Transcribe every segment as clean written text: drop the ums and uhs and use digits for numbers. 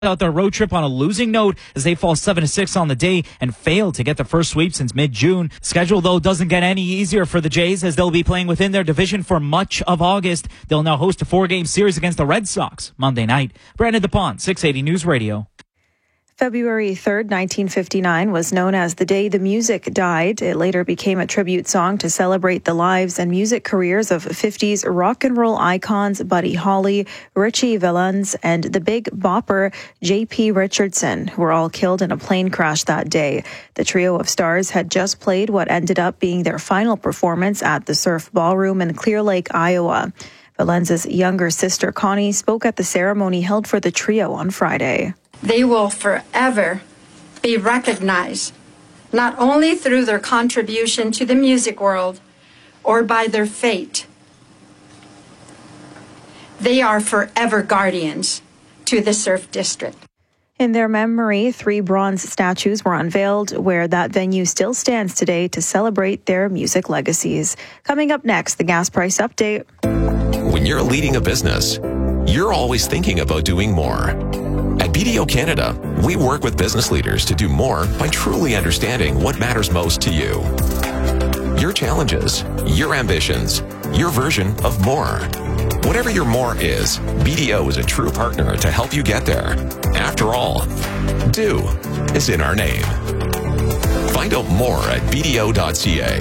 out their road trip on a losing note as they fall 7-6 on the day and fail to get the first sweep since mid-June. Schedule, though, doesn't get any easier for the Jays as they'll be playing within their division for much of August. They'll now host a 4-game series against the Red Sox Monday night. Brandon DuPont, 680 News Radio. February 3rd, 1959 was known as the day the music died. It later became a tribute song to celebrate the lives and music careers of 50s rock and roll icons Buddy Holly, Richie Valens, and the Big Bopper J.P. Richardson, who were all killed in a plane crash that day. The trio of stars had just played what ended up being their final performance at the Surf Ballroom in Clear Lake, Iowa. Valens's younger sister Connie spoke at the ceremony held for the trio on Friday. They will forever be recognized, not only through their contribution to the music world or by their fate. They are forever guardians to the Surf District. In their memory, 3 bronze statues were unveiled where that venue still stands today to celebrate their music legacies. Coming up next, the gas price update. When you're leading a business, you're always thinking about doing more. At BDO Canada, we work with business leaders to do more by truly understanding what matters most to you. Your challenges, your ambitions, your version of more. Whatever your more is, BDO is a true partner to help you get there. After all, do is in our name. Find out more at BDO.ca.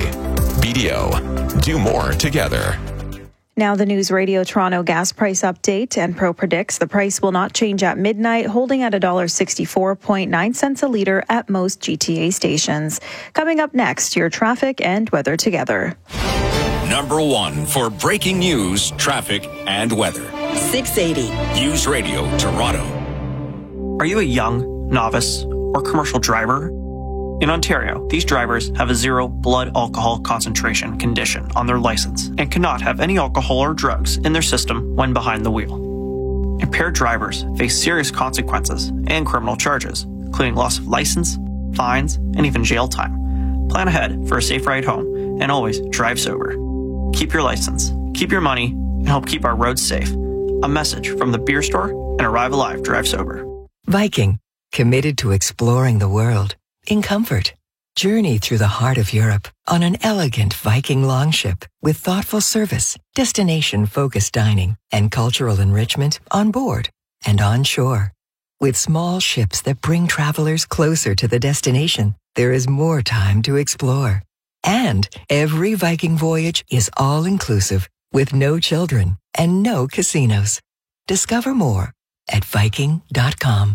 BDO, do more together. Now the News Radio Toronto gas price update. Enpro predicts the price will not change at midnight, holding at $1.64.9 a litre at most GTA stations. Coming up next, your traffic and weather together. Number 1 for breaking news, traffic, and weather. 680 News Radio Toronto. Are you a young, novice, or commercial driver? In Ontario, these drivers have a 0 blood alcohol concentration condition on their license and cannot have any alcohol or drugs in their system when behind the wheel. Impaired drivers face serious consequences and criminal charges, including loss of license, fines, and even jail time. Plan ahead for a safe ride home and always drive sober. Keep your license, keep your money, and help keep our roads safe. A message from the beer store and Arrive Alive Drive Sober. Viking, committed to exploring the world. In comfort, journey through the heart of Europe on an elegant Viking longship with thoughtful service, destination-focused dining, and cultural enrichment on board and on shore. With small ships that bring travelers closer to the destination, there is more time to explore. And every Viking voyage is all-inclusive with no children and no casinos. Discover more at Viking.com.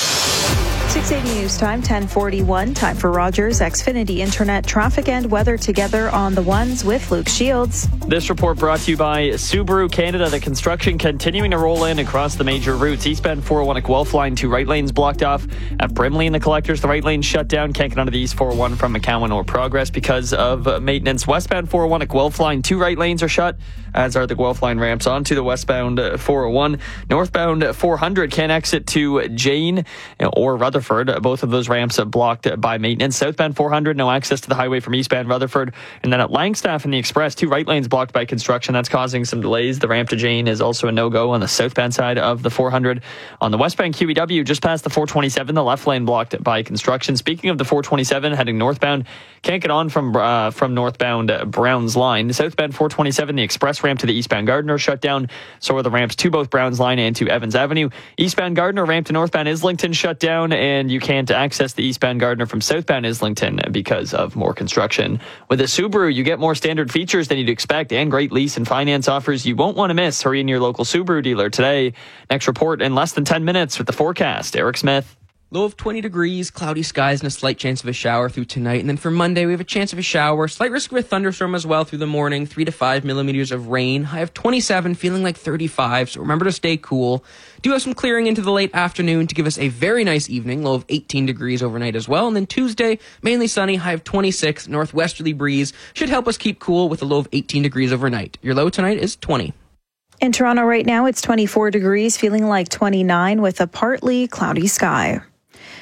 680 News Time, 10:41. Time for Rogers Xfinity Internet traffic and weather together on the ones with Luke Shields. This report brought to you by Subaru Canada. The construction continuing to roll in across the major routes. Eastbound 401 at Guelph line, 2 right lanes blocked off. At Brimley and the Collectors, the right lane shut down. Can't get onto the East 401 from McCowan or Progress because of maintenance. Westbound 401 at Guelph line, 2 right lanes are shut, as are the Guelph line ramps onto the westbound 401. Northbound 400 can't exit to Jane or Rutherford. Both of those ramps are blocked by maintenance. Southbound 400, no access to the highway from eastbound Rutherford. And then at Langstaff and the Express, 2 right lanes blocked by construction. That's causing some delays. The ramp to Jane is also a no-go on the southbound side of the 400. On the westbound QEW, just past the 427, the left lane blocked by construction. Speaking of the 427, heading northbound, can't get on from northbound Browns line. Southbound 427, the Express ramp to the eastbound Gardiner shut down. So are the ramps to both Browns line and to Evans Avenue. Eastbound Gardiner ramp to northbound Islington shut down, and you can't access the eastbound Gardiner from southbound Islington because of more construction. With a Subaru, you get more standard features than you'd expect and great lease and finance offers you won't want to miss. Hurry in your local Subaru dealer today. Next report in less than 10 minutes with the forecast. Eric Smith. Low of 20 degrees, cloudy skies, and a slight chance of a shower through tonight. And then for Monday, we have a chance of a shower. Slight risk of a thunderstorm as well through the morning. 3 to 5 millimeters of rain. High of 27, feeling like 35. So remember to stay cool. Do have some clearing into the late afternoon to give us a very nice evening. Low of 18 degrees overnight as well. And then Tuesday, mainly sunny. High of 26. Northwesterly breeze should help us keep cool with a low of 18 degrees overnight. Your low tonight is 20. In Toronto right now, it's 24 degrees, feeling like 29 with a partly cloudy sky.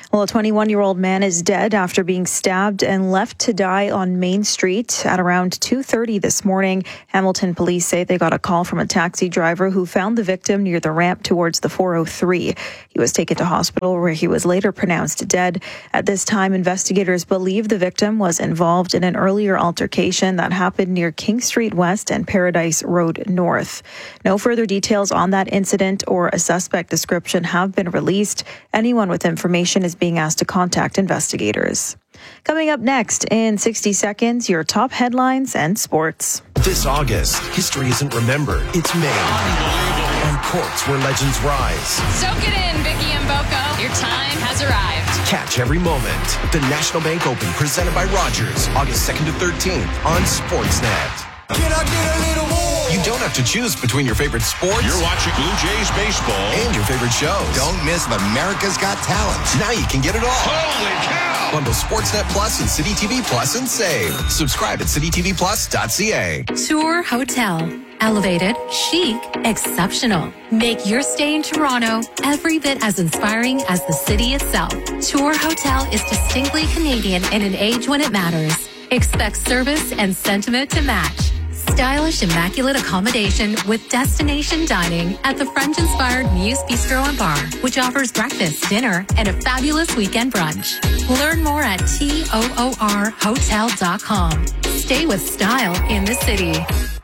Well, a 21-year-old man is dead after being stabbed and left to die on Main Street at around 2:30 this morning. Hamilton police say they got a call from a taxi driver who found the victim near the ramp towards the 403. He was taken to hospital where he was later pronounced dead. At this time, investigators believe the victim was involved in an earlier altercation that happened near King Street West and Paradise Road North. No further details on that incident or a suspect description have been released. Anyone with information is being asked to contact investigators. Coming up next in 60 seconds, your top headlines and sports. This August, history isn't remembered, it's made. On courts where legends rise. Soak it in, Vicky and Boko. Your time has arrived. Catch every moment. The National Bank Open, presented by Rogers, August 2nd to 13th on Sportsnet. Can I get a little more? You don't have to choose between your favorite sports. You're watching Blue Jays baseball. And your favorite shows. Don't miss America's Got Talent. Now you can get it all. Holy cow! Bundle Sportsnet Plus and City TV Plus and save. Subscribe at citytvplus.ca. Tour Hotel. Elevated, chic, exceptional. Make your stay in Toronto every bit as inspiring as the city itself. Tour Hotel is distinctly Canadian in an age when it matters. Expect service and sentiment to match. Stylish, immaculate accommodation with destination dining at the French-inspired Muse Bistro and Bar, which offers breakfast, dinner, and a fabulous weekend brunch. Learn more at toorhotel.com. Stay with style in the city.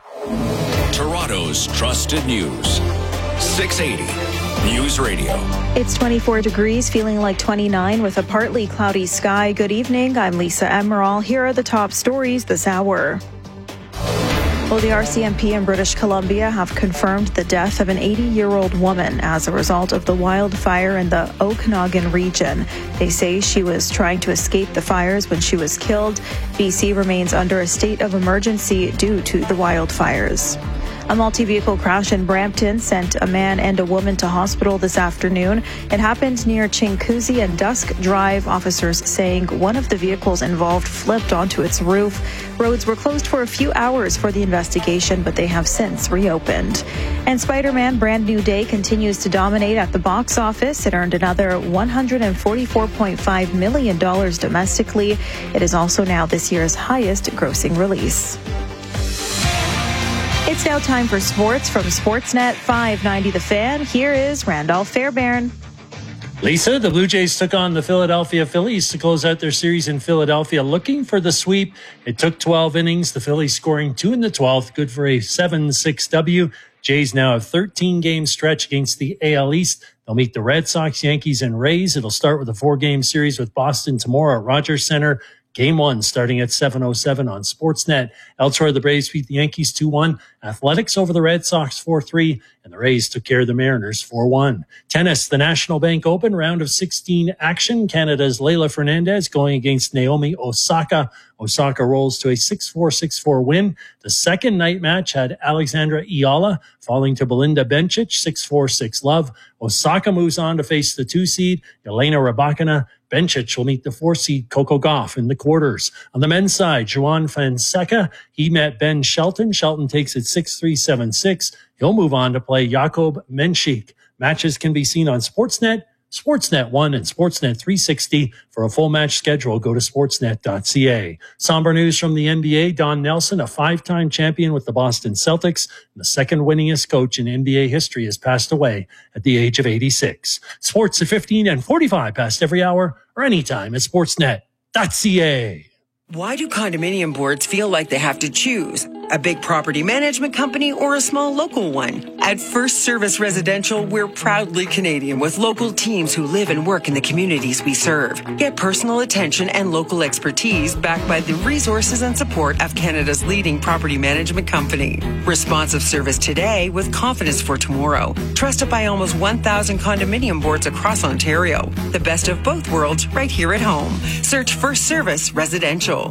Toronto's trusted news. 680 News Radio. It's 24 degrees, feeling like 29 with a partly cloudy sky. Good evening. I'm Lisa Emerald. Here are the top stories this hour. Well, the RCMP in British Columbia have confirmed the death of an 80-year-old woman as a result of the wildfire in the Okanagan region. They say she was trying to escape the fires when she was killed. BC remains under a state of emergency due to the wildfires. A multi-vehicle crash in Brampton sent a man and a woman to hospital this afternoon. It happened near Chinguacousy and Dusk Drive. Officers saying one of the vehicles involved flipped onto its roof. Roads were closed for a few hours for the investigation, but they have since reopened. And Spider-Man Brand New Day continues to dominate at the box office. It earned another $144.5 million domestically. It is also now this year's highest grossing release. It's now time for sports from Sportsnet 590 The Fan. Here is Randolph Fairbairn. Lisa, the Blue Jays took on the Philadelphia Phillies to close out their series in Philadelphia, looking for the sweep. It took 12 innings, the Phillies scoring 2 in the 12th, good for a 7-6 W. Jays now have 13-game stretch against the AL East. They'll meet the Red Sox, Yankees, and Rays. It'll start with a 4-game series with Boston tomorrow at Rogers Center. Game 1 starting at 7:07 on Sportsnet. Elsewhere, the Braves beat the Yankees 2-1. Athletics over the Red Sox 4-3. And the Rays took care of the Mariners 4-1. Tennis, the National Bank Open, round of 16 action. Canada's Leylah Fernandez going against Naomi Osaka. Osaka rolls to a 6-4, 6-4 win. The second night match had Alexandra Iala falling to Belinda Bencic, 6-4, 6-love. Osaka moves on to face the 2-seed, Elena Rybakina. Bencic will meet the 4-seed Coco Gauff in the quarters. On the men's side, Joan Fonseca, he met Ben Shelton. Shelton takes it 6-3, 7-6. He'll move on to play Jakob Menchik. Matches can be seen on Sportsnet, Sportsnet 1, and Sportsnet 360. For a full match schedule, go to sportsnet.ca. Somber news from the NBA. Don Nelson, a 5-time champion with the Boston Celtics, and the second winningest coach in NBA history, has passed away at the age of 86. Sports at 15 and 45 past every hour or anytime at sportsnet.ca. Why do condominium boards feel like they have to choose? A big property management company or a small local one? At First Service Residential, we're proudly Canadian with local teams who live and work in the communities we serve. Get personal attention and local expertise backed by the resources and support of Canada's leading property management company. Responsive service today with confidence for tomorrow. Trusted by almost 1,000 condominium boards across Ontario. The best of both worlds right here at home. Search First Service Residential.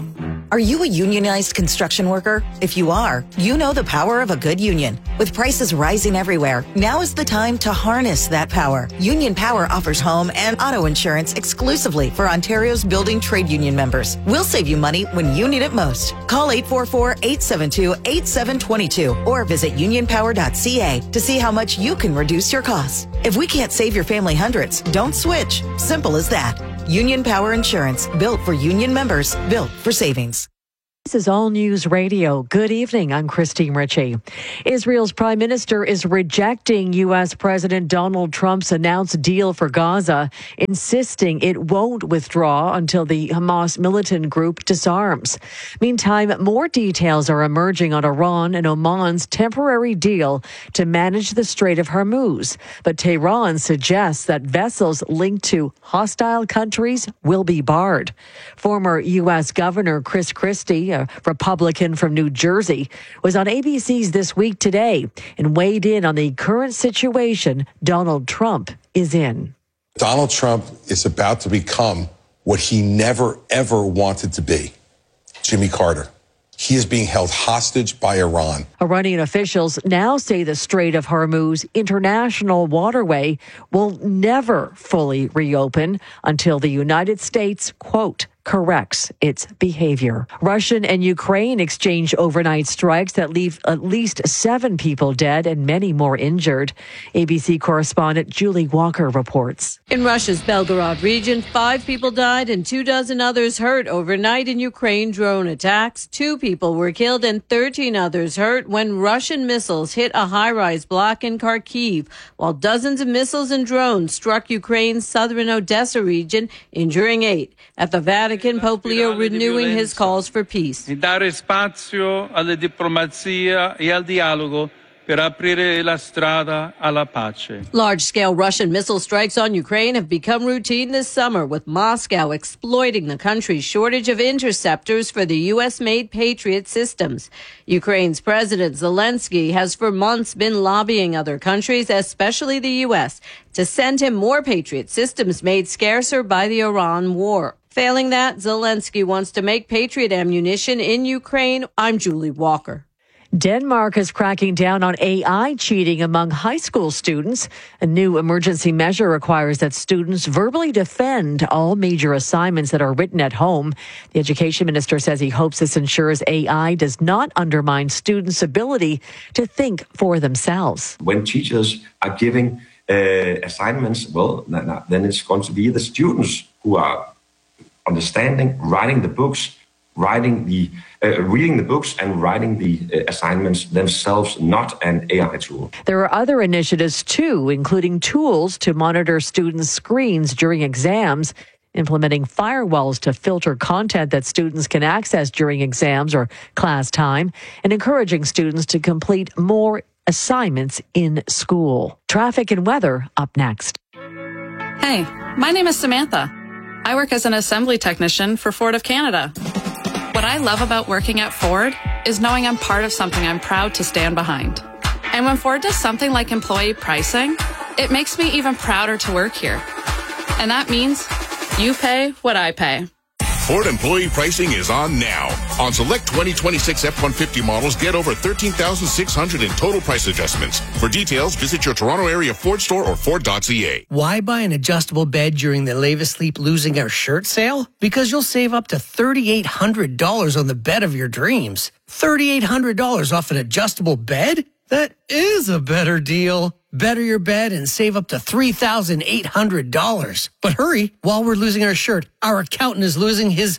Are you a unionized construction worker? If you are, you know the power of a good union. With prices rising everywhere, now is the time to harness that power. Union Power offers home and auto insurance exclusively for Ontario's building trade union members. We'll save you money when you need it most. Call 844-872-8722 or visit unionpower.ca to see how much you can reduce your costs. If we can't save your family hundreds, don't switch. Simple as that. Union Power Insurance, built for union members, built for savings. This is All News Radio. Good evening. I'm Christine Ritchie. Israel's prime minister is rejecting U.S. President Donald Trump's announced deal for Gaza, insisting it won't withdraw until the Hamas militant group disarms. Meantime, more details are emerging on Iran and Oman's temporary deal to manage the Strait of Hormuz. But Tehran suggests that vessels linked to hostile countries will be barred. Former U.S. Governor Chris Christie, a Republican from New Jersey, was on ABC's This Week Today and weighed in on the current situation Donald Trump is in. Donald Trump is about to become what he never, ever wanted to be, Jimmy Carter. He is being held hostage by Iran. Iranian officials now say the Strait of Hormuz international waterway will never fully reopen until the United States, quote, corrects its behavior. Russian and Ukraine exchange overnight strikes that leave at least 7 people dead and many more injured. ABC correspondent Julie Walker reports. In Russia's Belgorod region, 5 people died and 24 others hurt overnight in Ukraine drone attacks. 2 people were killed and 13 others hurt when Russian missiles hit a high-rise block in Kharkiv, while dozens of missiles and drones struck Ukraine's southern Odessa region, injuring 8. At the Vatican, Pope Leo renewing his calls for peace. Dare spazio alla diplomazia e al dialogo per aprire la strada alla pace. Large-scale Russian missile strikes on Ukraine have become routine this summer, with Moscow exploiting the country's shortage of interceptors for the U.S.-made Patriot systems. Ukraine's President Zelensky has for months been lobbying other countries, especially the U.S., to send him more Patriot systems made scarcer by the Iran war. Failing that, Zelensky wants to make Patriot ammunition in Ukraine. I'm Julie Walker. Denmark is cracking down on AI cheating among high school students. A new emergency measure requires that students verbally defend all major assignments that are written at home. The education minister says he hopes this ensures AI does not undermine students' ability to think for themselves. When teachers are giving assignments, well, then it's going to be the students who are understanding, writing the books, reading the books and writing the assignments themselves, not an AI tool. There are other initiatives too, including tools to monitor students' screens during exams, implementing firewalls to filter content that students can access during exams or class time, and encouraging students to complete more assignments in school. Traffic and weather up next. Hey, my name is Samantha. I work as an assembly technician for Ford of Canada. What I love about working at Ford is knowing I'm part of something I'm proud to stand behind. And when Ford does something like employee pricing, it makes me even prouder to work here. And that means you pay what I pay. Ford employee pricing is on now. On select 2026 F-150 models, get over $13,600 in total price adjustments. For details, visit your Toronto area Ford store or Ford.ca. Why buy an adjustable bed during the Leave Asleep Losing Our Shirt sale? Because you'll save up to $3,800 on the bed of your dreams. $3,800 off an adjustable bed? That is a better deal. Better your bed and save up to $3,800. But hurry, while we're losing our shirt, our accountant is losing his,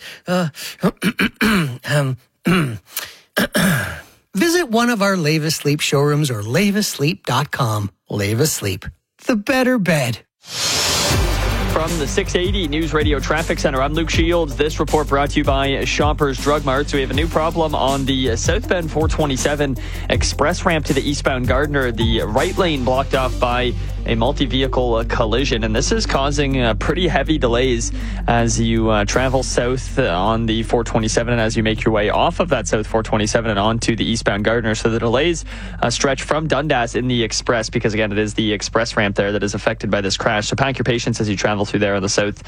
Visit one of our Leave Asleep showrooms or leaveasleep.com. Leave Asleep, the better bed. From the 680 News Radio Traffic Center, I'm Luke Shields. This report brought to you by Shoppers Drug Mart. So we have a new problem on the South Bend 427 express ramp to the eastbound Gardiner. The right lane blocked off by a multi-vehicle collision, and this is causing pretty heavy delays as you travel south on the 427 and as you make your way off of that South 427 and onto the eastbound Gardiner. So the delays stretch from Dundas in the express, because again, it is the express ramp there that is affected by this crash. So pack your patience as you travel through there on the South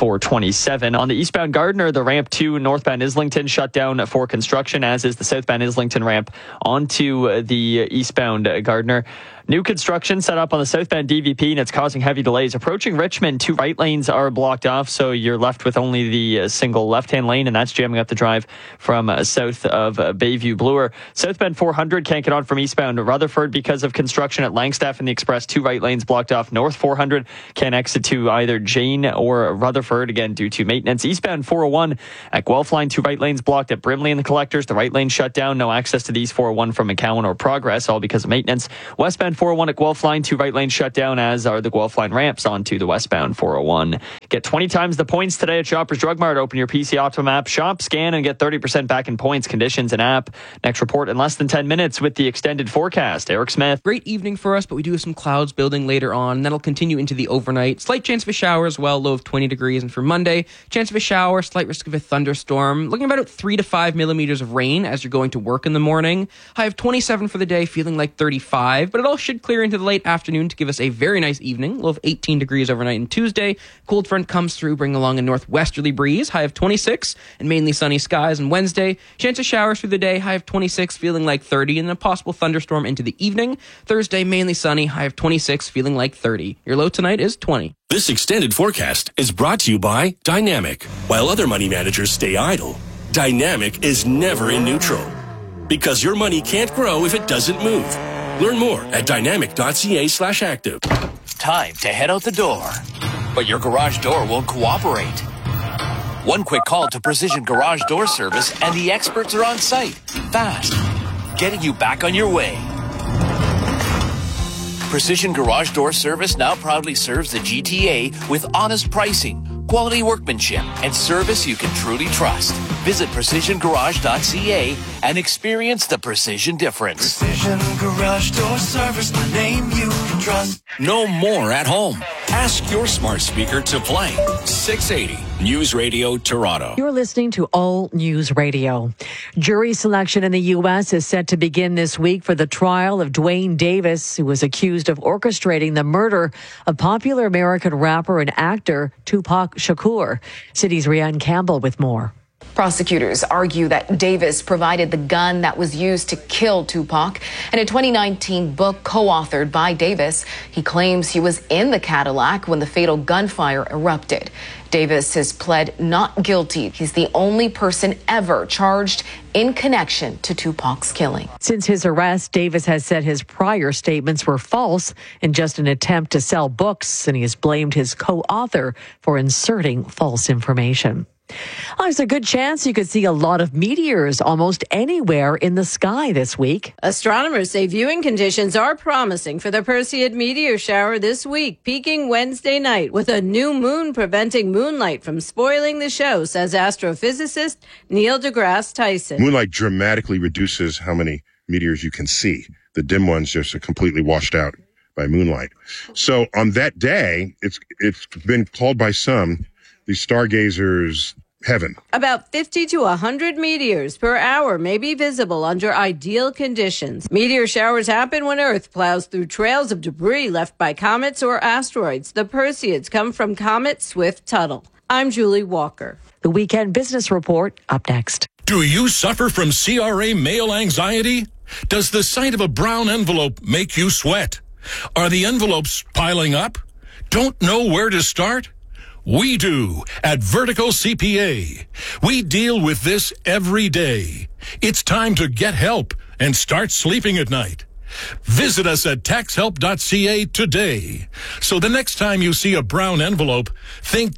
427. On the eastbound Gardiner, the ramp to northbound Islington shut down for construction, as is the southbound Islington ramp onto the eastbound Gardiner. New construction set up on the southbound DVP, and it's causing heavy delays. Approaching Richmond, 2 right lanes are blocked off, so you're left with only the single left-hand lane, and that's jamming up the drive from south of Bayview Bloor. Southbound 400 can't get on from eastbound Rutherford because of construction at Langstaff and the Express. 2 right lanes blocked off. North 400 can't exit to either Jane or Rutherford, again due to maintenance. Eastbound 401 at Guelph Line, 2 right lanes blocked at Brimley and the Collectors. The right lane shut down. No access to the East 401 from McCowan or Progress, all because of maintenance. Westbound 401 at Guelph Line, 2 right lanes shut down, as are the Guelph Line ramps onto the westbound 401. Get 20 times the points today at Shoppers Drug Mart. Open your PC Optimum app, shop, scan, and get 30% back in points, conditions, and app. Next report in less than 10 minutes with the extended forecast. Eric Smith. Great evening for us, but we do have some clouds building later on. That'll continue into the overnight. Slight chance of a shower as well, low of 20 degrees. And for Monday, chance of a shower, slight risk of a thunderstorm. Looking about 3 to 5 millimeters of rain as you're going to work in the morning. High of 27 for the day, feeling like 35, but it all should clear into the late afternoon to give us a very nice evening. Low of 18 degrees overnight. And Tuesday, cold front comes through, bringing along a northwesterly breeze. High of 26 and mainly sunny skies. And Wednesday, chance of showers through the day. High of 26, feeling like 30, and a possible thunderstorm into the evening. Thursday, mainly sunny. High of 26, feeling like 30. Your low tonight is 20. This extended forecast is brought to you by Dynamic. While other money managers stay idle, Dynamic is never in neutral. Because your money can't grow if it doesn't move. Learn more at dynamic.ca/active. Time to head out the door. But your garage door won't cooperate. One quick call to Precision Garage Door Service and the experts are on site. Fast. Getting you back on your way. Precision Garage Door Service now proudly serves the GTA with honest pricing, quality workmanship, and service you can truly trust. Visit precisiongarage.ca and experience the precision difference. Precision Garage Door Service, the name you can trust. No more at home. Ask your smart speaker to play 680 News Radio Toronto. You're listening to All News Radio. Jury selection in the U.S. is set to begin this week for the trial of Dwayne Davis, who was accused of orchestrating the murder of popular American rapper and actor Tupac Shakur. City's Rianne Campbell with more. Prosecutors argue that Davis provided the gun that was used to kill Tupac. In a 2019 book co-authored by Davis, he claims he was in the Cadillac when the fatal gunfire erupted. Davis has pled not guilty. He's the only person ever charged in connection to Tupac's killing. Since his arrest, Davis has said his prior statements were false in just an attempt to sell books, and he has blamed his co-author for inserting false information. There's a good chance you could see a lot of meteors almost anywhere in the sky this week. Astronomers say viewing conditions are promising for the Perseid meteor shower this week, peaking Wednesday night with a new moon preventing moonlight from spoiling the show, says astrophysicist Neil deGrasse Tyson. Moonlight dramatically reduces how many meteors you can see. The dim ones just are completely washed out by moonlight. So on that day, it's been called by some the stargazers' heaven. About 50 to 100 meteors per hour may be visible under ideal conditions. Meteor showers happen when Earth plows through trails of debris left by comets or asteroids. The Perseids come from comet Swift-Tuttle. I'm Julie Walker. The Weekend Business Report up next. Do you suffer from CRA mail anxiety? Does the sight of a brown envelope make you sweat? Are the envelopes piling up? Don't know where to start? We do at Vertical CPA. We deal with this every day. It's time to get help and start sleeping at night. Visit us at taxhelp.ca today. So the next time you see a brown envelope, think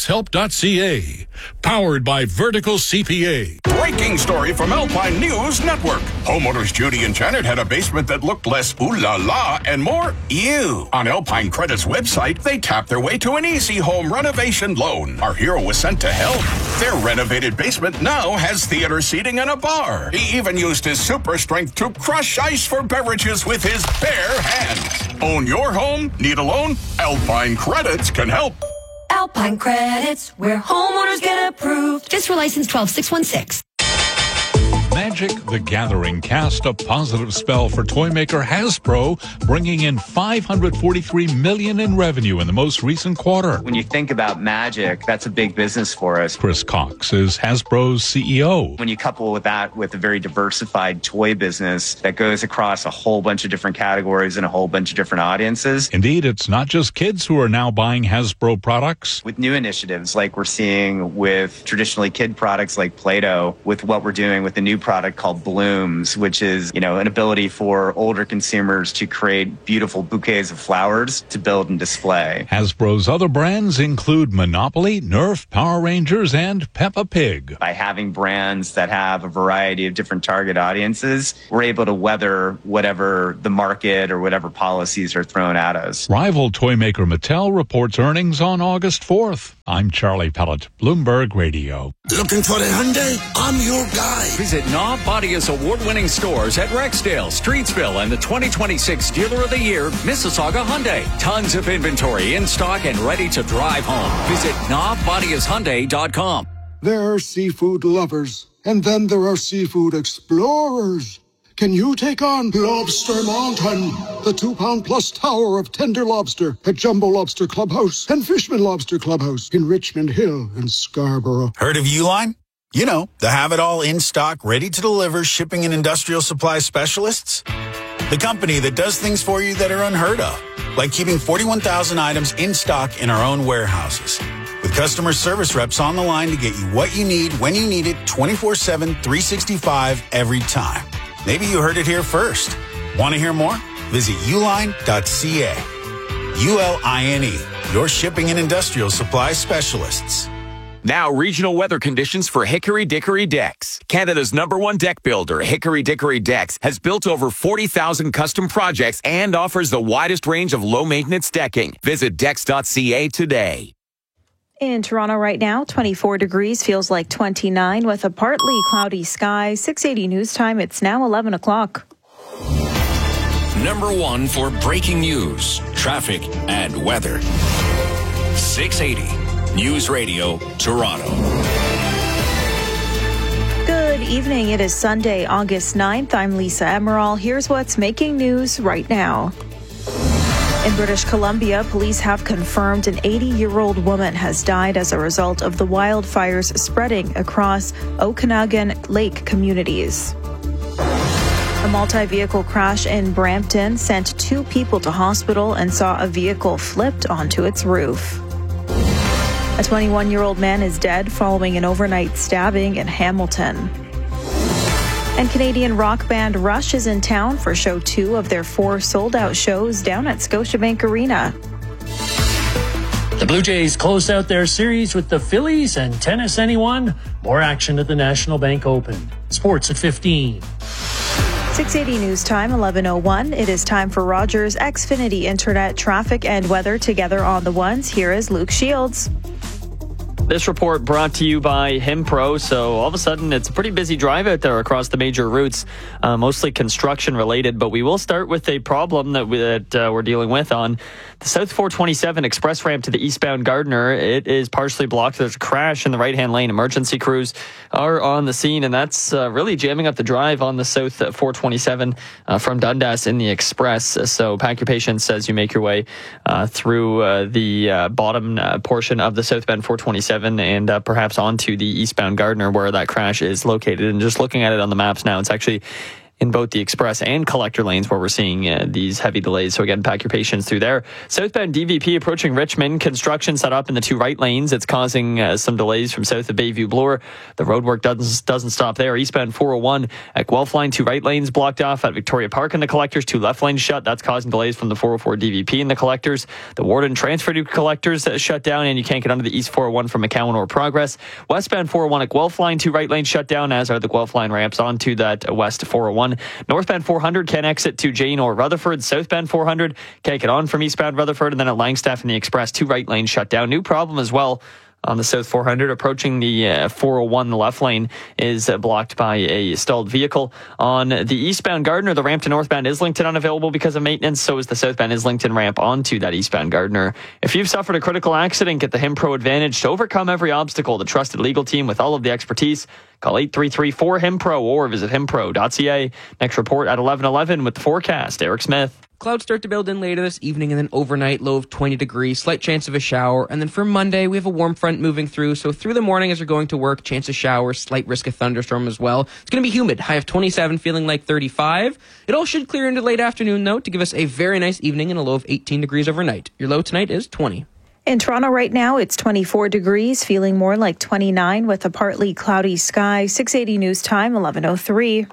taxhelp.ca. Powered by Vertical CPA. Breaking story from Alpine News Network. Homeowners Judy and Janet had a basement that looked less ooh la la and more ew. On Alpine Credit's website, they tapped their way to an easy home renovation loan. Our hero was sent to help. Their renovated basement now has theater seating and a bar. He even used his super strength to crush ice for beverage purchase with his bare hands. Own your home? Need a loan? Alpine Credits can help. Alpine Credits, where homeowners get approved. Fiscal license 12616. Magic the Gathering cast a positive spell for toymaker Hasbro, bringing in $543 million in revenue in the most recent quarter. When you think about Magic, that's a big business for us. Chris Cox is Hasbro's CEO. When you couple with that with a very diversified toy business that goes across a whole bunch of different categories and a whole bunch of different audiences. Indeed, it's not just kids who are now buying Hasbro products. With new initiatives like we're seeing with traditionally kid products like Play-Doh, with what we're doing with the new product called Blooms, which is, an ability for older consumers to create beautiful bouquets of flowers to build and display. Hasbro's other brands include Monopoly, Nerf, Power Rangers, and Peppa Pig. By having brands that have a variety of different target audiences, we're able to weather whatever the market or whatever policies are thrown at us. Rival toymaker Mattel reports earnings on August 4th. I'm Charlie Pellet, Bloomberg Radio. Looking for the Hyundai? I'm your guy. Visit Knob Bodia's award-winning stores at Rexdale, Streetsville, and the 2026 Dealer of the Year, Mississauga Hyundai. Tons of inventory in stock and ready to drive home. Visit knobbodiashyundai.com. There are seafood lovers, and then there are seafood explorers. Can you take on Lobster Mountain, the 2-pound-plus tower of tender lobster at Jumbo Lobster Clubhouse and Fishman Lobster Clubhouse in Richmond Hill and Scarborough? Heard of Uline? You know, the have-it-all in-stock, ready-to-deliver shipping and industrial supply specialists. The company that does things for you that are unheard of, like keeping 41,000 items in stock in our own warehouses. With customer service reps on the line to get you what you need, when you need it, 24/7, 365, every time. Maybe you heard it here first. Want to hear more? Visit uline.ca. ULINE, your shipping and industrial supply specialists. Now, regional weather conditions for Hickory Dickory Decks. Canada's #1 deck builder, Hickory Dickory Decks, has built over 40,000 custom projects and offers the widest range of low-maintenance decking. Visit decks.ca today. In Toronto right now, 24 degrees, feels like 29 with a partly cloudy sky. 680 news time. It's now 11 o'clock. #1 for breaking news, traffic, and weather. 680 News Radio, Toronto. Good evening. It is Sunday, August 9th. I'm Lisa Emerald. Here's what's making news right now. In British Columbia, police have confirmed an 80-year-old woman has died as a result of the wildfires spreading across Okanagan Lake communities. A multi-vehicle crash in Brampton sent 2 people to hospital and saw a vehicle flipped onto its roof. A 21-year-old man is dead following an overnight stabbing in Hamilton. And Canadian rock band Rush is in town for show 2 of their 4 sold-out shows down at Scotiabank Arena. The Blue Jays closed out their series with the Phillies and tennis anyone. More action at the National Bank Open. Sports at 15. 680 news time, 11:01. It is time for Rogers Xfinity Internet traffic and weather together on the ones. Here is Luke Shields. This report brought to you by Himpro. So all of a sudden, it's a pretty busy drive out there across the major routes, mostly construction related. But we will start with a problem that we're dealing with on the South 427 express ramp to the eastbound Gardiner. It is partially blocked. There's a crash in the right-hand lane. Emergency crews are on the scene, and that's really jamming up the drive on the South 427 from Dundas in the express. So pack your patience as you make your way through the bottom portion of the southbound 427 and perhaps onto the eastbound Gardiner where that crash is located. And just looking at it on the maps now, it's actually in both the express and collector lanes where we're seeing these heavy delays. So again, pack your patience through there. Southbound DVP approaching Richmond. Construction set up in the 2 right lanes. It's causing some delays from south of Bayview Bloor. The roadwork doesn't stop there. Eastbound 401 at Guelph line, 2 right lanes blocked off at Victoria Park in the collectors, 2 left lanes shut. That's causing delays from the 404 DVP in the collectors. The Warden transfer to collectors shut down, and you can't get onto the East 401 from McCowan or Progress. Westbound 401 at Guelph line, 2 right lanes shut down, as are the Guelph line ramps onto that West 401. Northbound 400 can't exit to Jane or Rutherford. Southbound 400 can't get on from eastbound Rutherford. And then at Langstaff in the Express, 2 right lanes shut down. New problem as well on the South 400. Approaching the 401, the left lane is blocked by a stalled vehicle. On the eastbound Gardiner, the ramp to northbound Islington unavailable because of maintenance. So is the southbound Islington ramp onto that eastbound Gardiner. If you've suffered a critical accident, get the HIMPRO Advantage to overcome every obstacle. The trusted legal team with all of the expertise. Call 833-4HIMPRO or visit himpro.ca. Next report at 11:11 with the forecast. Eric Smith. Clouds start to build in later this evening, and then overnight, low of 20 degrees, slight chance of a shower. And then for Monday, we have a warm front moving through. So through the morning as you're going to work, chance of showers, slight risk of thunderstorm as well. It's going to be humid, high of 27, feeling like 35. It all should clear into late afternoon, though, to give us a very nice evening and a low of 18 degrees overnight. Your low tonight is 20. In Toronto right now, it's 24 degrees, feeling more like 29 with a partly cloudy sky. 680 News Time, 11:03.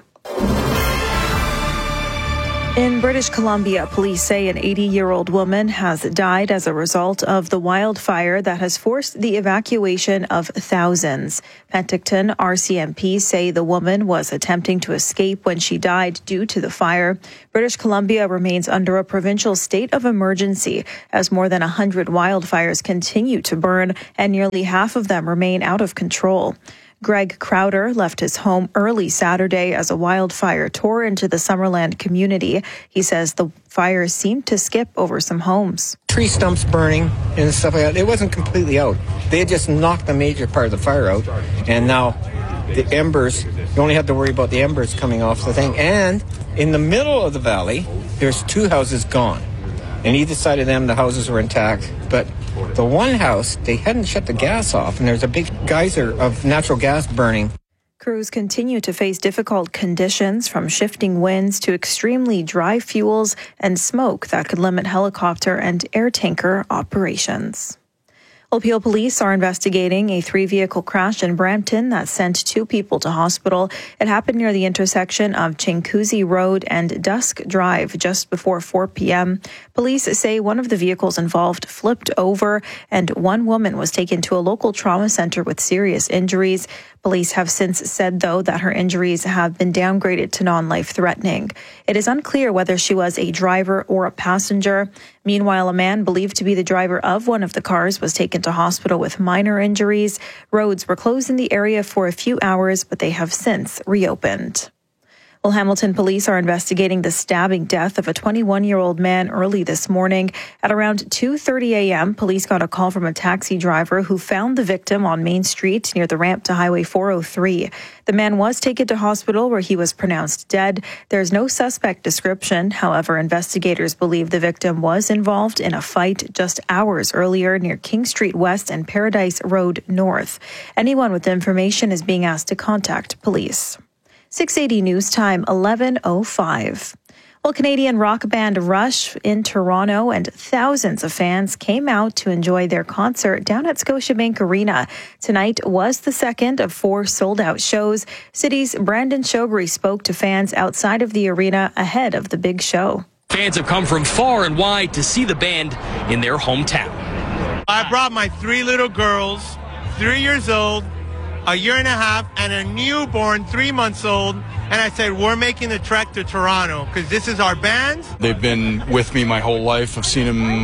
In British Columbia, police say an 80-year-old woman has died as a result of the wildfire that has forced the evacuation of thousands. Penticton RCMP say the woman was attempting to escape when she died due to the fire. British Columbia remains under a provincial state of emergency as more than 100 wildfires continue to burn and nearly half of them remain out of control. Greg Crowder left his home early Saturday as a wildfire tore into the Summerland community. He says the fire seemed to skip over some homes. Tree stumps burning and stuff like that. It wasn't completely out. They had just knocked the major part of the fire out. And now the embers, you only have to worry about the embers coming off the thing. And in the middle of the valley, there's 2 houses gone. And either side of them, the houses were intact. But the one house, they hadn't shut the gas off, and there's a big geyser of natural gas burning. Crews continue to face difficult conditions, from shifting winds to extremely dry fuels and smoke that could limit helicopter and air tanker operations. Peel Police are investigating a 3-vehicle crash in Brampton that sent 2 people to hospital. It happened near the intersection of Chinguacousy Road and Dusk Drive just before 4 p.m. Police say one of the vehicles involved flipped over and one woman was taken to a local trauma center with serious injuries. Police have since said, though, that her injuries have been downgraded to non-life-threatening. It is unclear whether she was a driver or a passenger. Meanwhile, a man believed to be the driver of one of the cars was taken to hospital with minor injuries. Roads were closed in the area for a few hours, but they have since reopened. Well, Hamilton police are investigating the stabbing death of a 21-year-old man early this morning. At around 2:30 a.m., police got a call from a taxi driver who found the victim on Main Street near the ramp to Highway 403. The man was taken to hospital where he was pronounced dead. There's no suspect description. However, investigators believe the victim was involved in a fight just hours earlier near King Street West and Paradise Road North. Anyone with information is being asked to contact police. 680 News Time, 11:05. Well, Canadian rock band Rush in Toronto and thousands of fans came out to enjoy their concert down at Scotiabank Arena. Tonight was the second of 4 sold-out shows. City's Brandon Shogri spoke to fans outside of the arena ahead of the big show. Fans have come from far and wide to see the band in their hometown. I brought my 3 little girls, 3 years old, a year and a half, and a newborn 3 months old, and I said, we're making the trek to Toronto because this is our band. They've been with me my whole life. I've seen them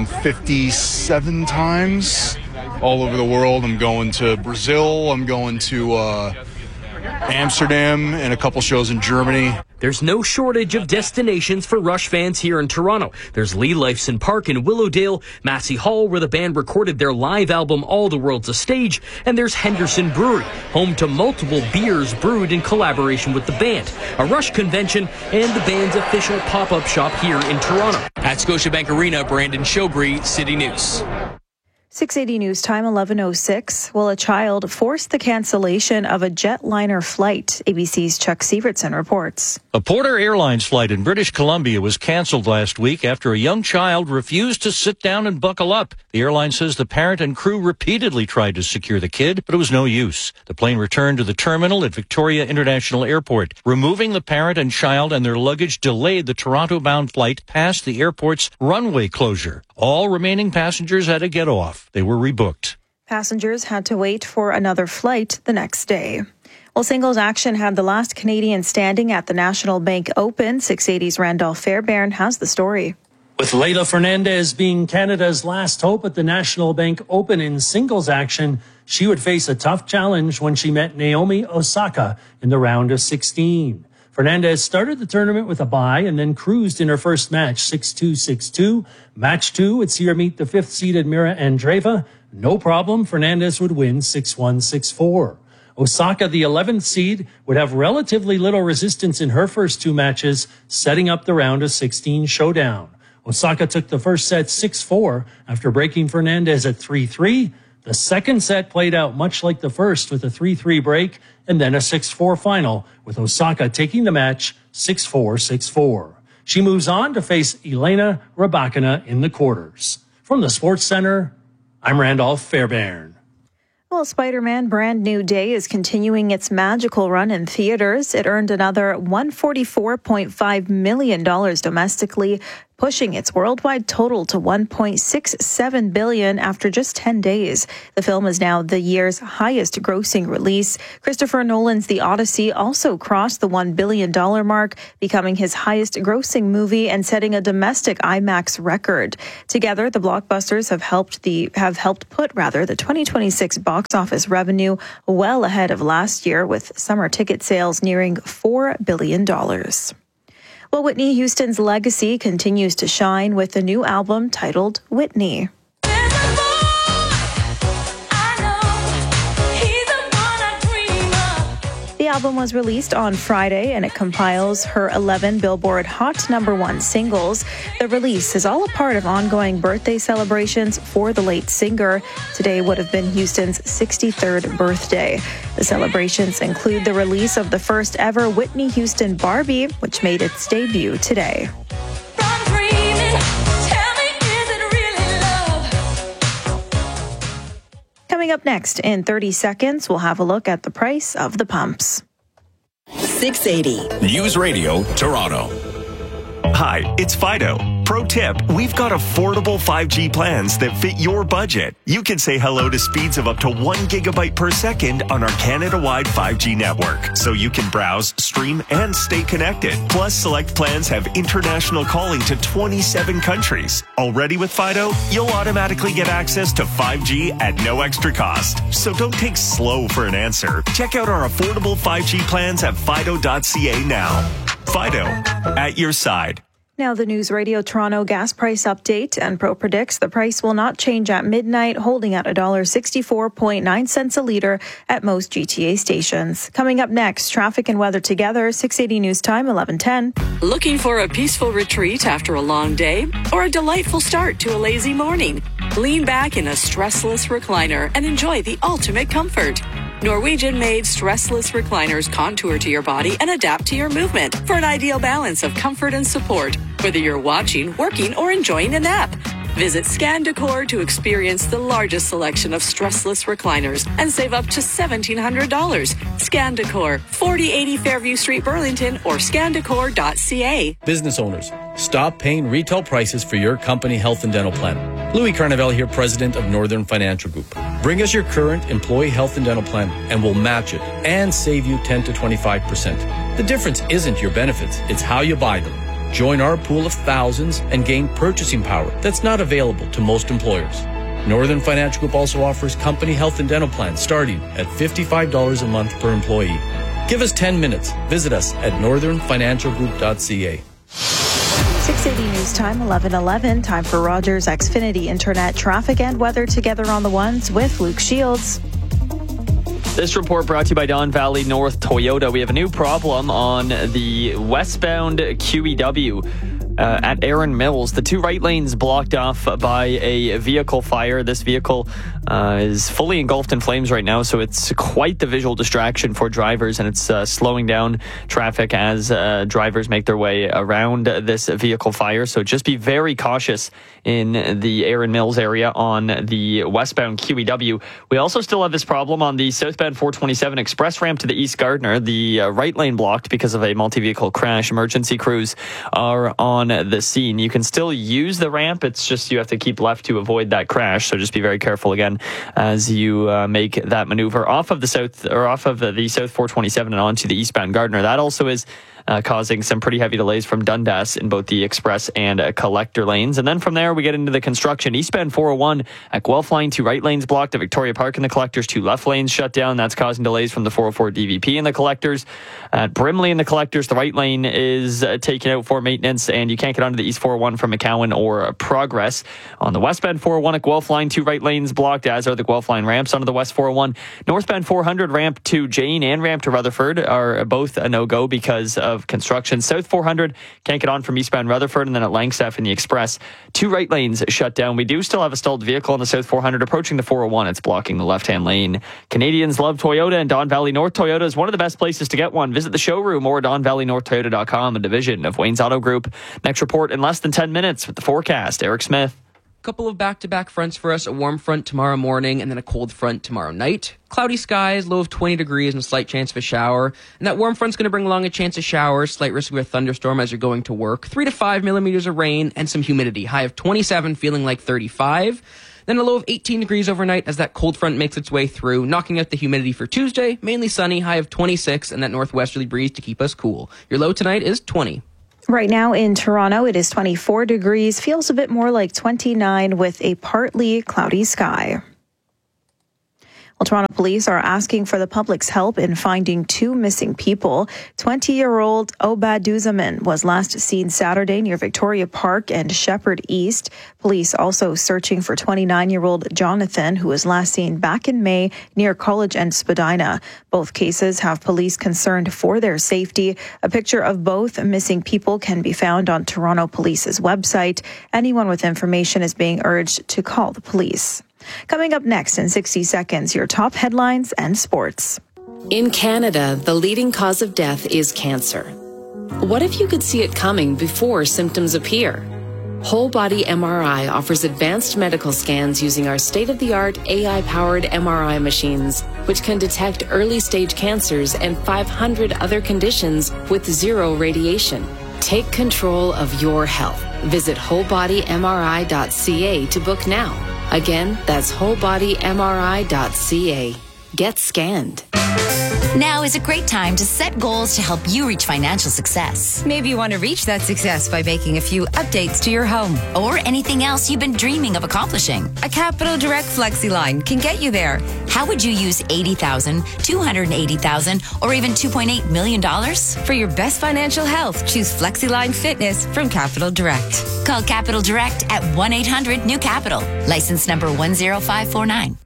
57 times all over the world. I'm going to Brazil, I'm going to Amsterdam, and a couple shows in Germany. There's no shortage of destinations for Rush fans here in Toronto. There's Lee Lifeson Park in Willowdale, Massey Hall, where the band recorded their live album All the World's a Stage, and there's Henderson Brewery, home to multiple beers brewed in collaboration with the band, a Rush convention, and the band's official pop-up shop here in Toronto. At Scotiabank Arena, Brandon Shogri, City News. 680 News Time, 11:06. Well, a child forced the cancellation of a jetliner flight. ABC's Chuck Sievertson reports. A Porter Airlines flight in British Columbia was canceled last week after a young child refused to sit down and buckle up. The airline says the parent and crew repeatedly tried to secure the kid, but it was no use. The plane returned to the terminal at Victoria International Airport. Removing the parent and child and their luggage delayed the Toronto-bound flight past the airport's runway closure. All remaining passengers had to get off. They were rebooked. Passengers had to wait for another flight the next day. Well, singles action had the last Canadian standing at the National Bank Open. 680's Randolph Fairbairn has the story. With Leylah Fernandez being Canada's last hope at the National Bank Open in singles action, she would face a tough challenge when she met Naomi Osaka in the round of 16. Fernandez started the tournament with a bye and then cruised in her first match, 6-2, 6-2. Match 2 would see her meet the 5th-seeded Mira Andreeva. No problem, Fernandez would win 6-1, 6-4. Osaka, the 11th seed, would have relatively little resistance in her first 2 matches, setting up the round of 16 showdown. Osaka took the first set 6-4 after breaking Fernandez at 3-3. The second set played out much like the first with a 3-3 break and then a 6-4 final, with Osaka taking the match 6-4, 6-4. She moves on to face Elena Rybakina in the quarters. From the Sports Center, I'm Randolph Fairbairn. Well, Spider-Man Brand New Day is continuing its magical run in theaters. It earned another $144.5 million domestically, pushing its worldwide total to $1.67 billion after just 10 days. The film is now the year's highest grossing release. Christopher Nolan's The Odyssey also crossed the $1 billion mark, becoming his highest grossing movie and setting a domestic IMAX record. Together, the blockbusters have helped put the 2026 box office revenue well ahead of last year, with summer ticket sales nearing $4 billion. Well, Whitney Houston's legacy continues to shine with a new album titled Whitney. The album was released on Friday, and it compiles her 11 Billboard Hot #1 singles. The release is all a part of ongoing birthday celebrations for the late singer. Today would have been Houston's 63rd birthday. The celebrations include the release of the first ever Whitney Houston Barbie, which made its debut today. Coming up next in 30 seconds, we'll have a look at the price of the pumps. 680 News Radio Toronto. Hi, it's Fido. Pro tip, we've got affordable 5G plans that fit your budget. You can say hello to speeds of up to 1 gigabyte per second on our Canada-wide 5G network, so you can browse, stream, and stay connected. Plus, select plans have international calling to 27 countries. Already with Fido, you'll automatically get access to 5G at no extra cost. So don't take slow for an answer. Check out our affordable 5G plans at fido.ca now. Fido, at your side. Now the News Radio Toronto gas price update, and Pro predicts the price will not change at midnight, holding at $1.64.9 a litre at most GTA stations. Coming up next, traffic and weather together, 680 News Time, 11:10. Looking for a peaceful retreat after a long day or a delightful start to a lazy morning? Lean back in a stressless recliner and enjoy the ultimate comfort. Norwegian-made stressless recliners contour to your body and adapt to your movement for an ideal balance of comfort and support, whether you're watching, working, or enjoying a nap. Visit Scan Decor to experience the largest selection of stressless recliners and save up to $1,700. Scan Decor, 4080 Fairview Street, Burlington, or scandecor.ca. Business owners, stop paying retail prices for your company health and dental plan. Louis Carnevale here, president of Northern Financial Group. Bring us your current employee health and dental plan, and we'll match it and save you 10 to 25%. The difference isn't your benefits, it's how you buy them. Join our pool of thousands and gain purchasing power that's not available to most employers. Northern Financial Group also offers company health and dental plans starting at $55 a month per employee. Give us 10 minutes. Visit us at northernfinancialgroup.ca. 680 News Time, 11:11. Time for Rogers Xfinity Internet traffic and weather together on the ones with Luke Shields. This report brought to you by Don Valley North Toyota. We have a new problem on the westbound QEW at Erin Mills. The two right lanes blocked off by a vehicle fire. This vehicle is fully engulfed in flames right now, so it's quite the visual distraction for drivers, and it's slowing down traffic as drivers make their way around this vehicle fire. So just be very cautious in the Erin Mills area on the westbound QEW. We also still have this problem on the southbound 427 express ramp to the East Gardner. The right lane blocked because of a multi-vehicle crash. Emergency crews are on the scene. You can still use the ramp. It's just you have to keep left to avoid that crash. So just be very careful again as you make that maneuver off of the south 427 and onto the eastbound Gardner. That also is causing some pretty heavy delays from Dundas in both the express and collector lanes. And then from there, we get into the construction. Eastbound 401 at Guelph Line, 2 right lanes blocked. At Victoria Park in the collectors, 2 left lanes shut down. That's causing delays from the 404 DVP in the collectors. At Brimley in the collectors, the right lane is taken out for maintenance, and you can't get onto the East 401 from McCowan or Progress. On the westbound 401 at Guelph Line, 2 right lanes blocked, as are the Guelph Line ramps onto the West 401. Northbound 400 ramp to Jane and ramp to Rutherford are both a no-go because of construction. South 400 can't get on from eastbound Rutherford, and then at Langstaff in the express, 2 right lanes shut down. We do still have a stalled vehicle on the South 400 approaching the 401. It's blocking the left-hand lane. Canadians love Toyota, and Don Valley North Toyota is one of the best places to get one. Visit the showroom or DonValleyNorthToyota.com, a division of Wayne's Auto Group. Next report in less than 10 minutes with the forecast. Eric Smith. Couple of back-to-back fronts for us. A warm front tomorrow morning and then a cold front tomorrow night. Cloudy skies, low of 20 degrees and a slight chance of a shower. And that warm front's going to bring along a chance of showers, slight risk of a thunderstorm as you're going to work. 3 to 5 millimeters of rain and some humidity. High of 27, feeling like 35. Then a low of 18 degrees overnight as that cold front makes its way through, knocking out the humidity for Tuesday. Mainly sunny, high of 26, and that northwesterly breeze to keep us cool. Your low tonight is 20. Right now in Toronto, it is 24 degrees, feels a bit more like 29 with a partly cloudy sky. Well, Toronto police are asking for the public's help in finding 2 missing people. 20-year-old Obaduzaman was last seen Saturday near Victoria Park and Shepherd East. Police also searching for 29-year-old Jonathan, who was last seen back in May near College and Spadina. Both cases have police concerned for their safety. A picture of both missing people can be found on Toronto Police's website. Anyone with information is being urged to call the police. Coming up next in 60 seconds, your top headlines and sports. In Canada, the leading cause of death is cancer. What if you could see it coming before symptoms appear? Whole Body MRI offers advanced medical scans using our state-of-the-art AI-powered MRI machines, which can detect early-stage cancers and 500 other conditions with 0 radiation. Take control of your health. Visit wholebodymri.ca to book now. Again, that's wholebodymri.ca. Get scanned. Now is a great time to set goals to help you reach financial success. Maybe you want to reach that success by making a few updates to your home. Or anything else you've been dreaming of accomplishing. A Capital Direct FlexiLine can get you there. How would you use $80,000, $280,000, or even $2.8 million? For your best financial health, choose FlexiLine Fitness from Capital Direct. Call Capital Direct at 1-800-NEW-CAPITAL. License number 10549.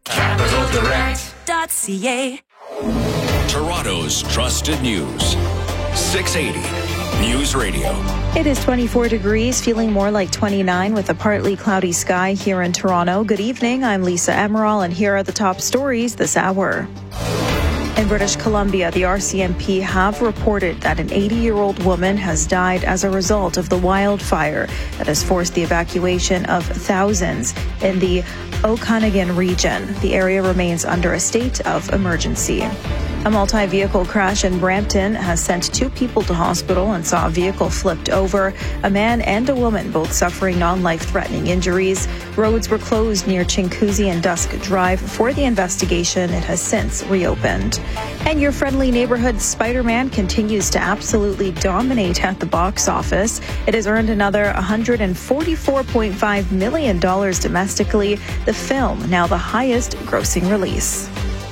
CapitalDirect.ca. Toronto's trusted news. 680 News Radio. It is 24 degrees, feeling more like 29 with a partly cloudy sky here in Toronto. Good evening, I'm Lisa Emerald, and here are the top stories this hour. In British Columbia, the RCMP have reported that an 80-year-old woman has died as a result of the wildfire that has forced the evacuation of thousands in the Okanagan region. The area remains under a state of emergency. A multi-vehicle crash in Brampton has sent 2 people to hospital and saw a vehicle flipped over. A man and a woman both suffering non-life-threatening injuries. Roads were closed near Chinguacousy and Dusk Drive for the investigation. It has since reopened. And your friendly neighborhood Spider-Man continues to absolutely dominate at the box office. It has earned another $144.5 million domestically. The film, now the highest grossing release.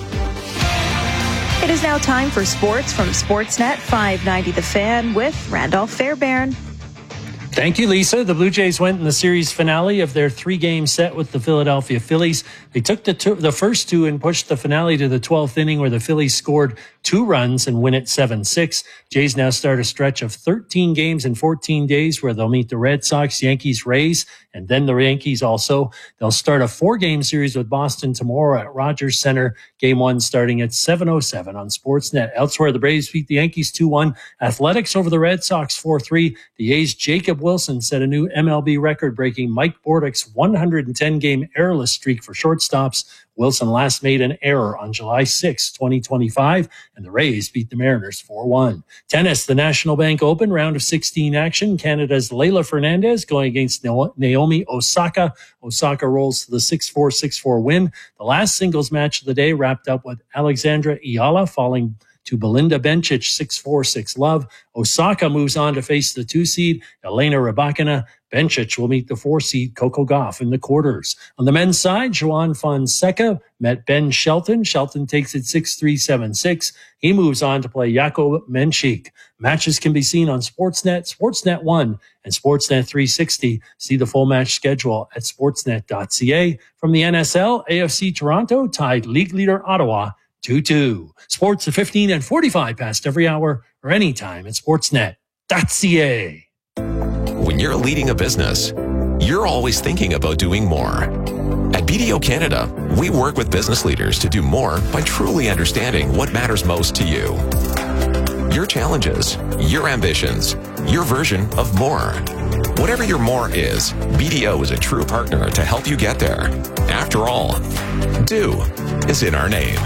It is now time for sports from Sportsnet 590 The Fan with Randolph Fairbairn. Thank you, Lisa. The Blue Jays went in the series finale of their 3-game set with the Philadelphia Phillies. They took the first 2 and pushed the finale to the 12th inning, where the Phillies scored 2 runs and win it 7-6. Jays now start a stretch of 13 games in 14 days where they'll meet the Red Sox, Yankees, Rays, and then the Yankees also. They'll start a 4-game series with Boston tomorrow at Rogers Center. Game 1 starting at 7:07 on Sportsnet. Elsewhere, the Braves beat the Yankees 2-1. Athletics over the Red Sox 4-3. The A's Jacob Wilson set a new MLB record-breaking Mike Bordick's 110-game errorless streak for shortstops. Wilson last made an error on July 6, 2025, and the Rays beat the Mariners 4-1. Tennis, the National Bank Open, round of 16 action. Canada's Leylah Fernandez going against Naomi Osaka. Osaka rolls to the 6-4, 6-4 win. The last singles match of the day wrapped up with Alexandra Ayala falling to Belinda Bencic, 6-4, 6-love. Osaka moves on to face the 2 seed, Elena Rybakina. Bencic will meet the 4 seed, Coco Gauff, in the quarters. On the men's side, Joan Fonseca met Ben Shelton. Shelton takes it 6-3, 7-6. He moves on to play Jakub Menchik. Matches can be seen on Sportsnet, Sportsnet 1, and Sportsnet 360. See the full match schedule at sportsnet.ca. From the NSL, AFC Toronto tied league leader Ottawa 2-2. Sports at 15 and 45 past every hour or anytime at sportsnet.ca. When you're leading a business, you're always thinking about doing more. At BDO Canada, we work with business leaders to do more by truly understanding what matters most to you. Your challenges, your ambitions, your version of more. Whatever your more is, BDO is a true partner to help you get there. After all, do is in our name.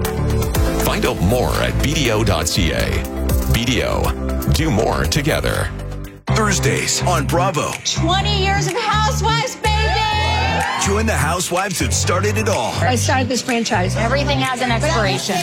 Find out more at BDO.ca. BDO, do more together. Thursdays on Bravo. 20 years of Housewives, baby! Join the housewives that started it all. I started this franchise. Everything has an expiration.